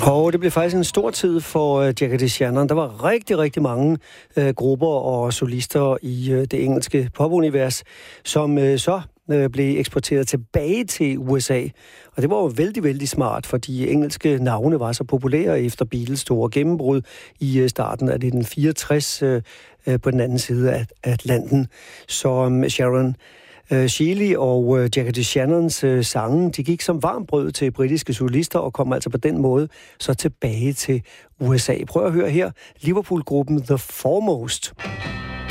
Og det blev faktisk en stor tid for Jackie Shannon. Der var rigtig, rigtig mange grupper og solister i det engelske popunivers, som så blev eksporteret tilbage til USA. Og det var jo vældig, vældig smart, fordi engelske navne var så populære efter Beatles store gennembrud i starten af 1964 på den anden side af Atlanten. Så Sharon Shealy og Jackie Shannons sange, de gik som varmt brød til britiske solister og kom altså på den måde så tilbage til USA. Prøv at høre her, Liverpool-gruppen The Foremost.